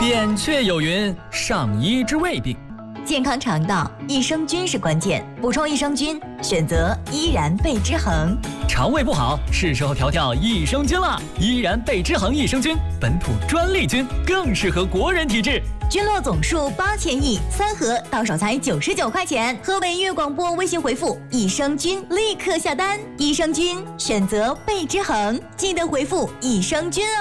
扁鹊有云：“上医之未病。” 健康肠道，益生菌是关键。补充益生菌，选择依然贝之恒。 肠胃不好，是时候调调益生菌了。依然贝之恒益生菌，本土专利菌，更适合国人体质。 菌落总数8000亿，3盒到手才99块钱。河北音乐广播微信回复“益生菌”立刻下单。益生菌选择贝之恒，记得回复“益生菌”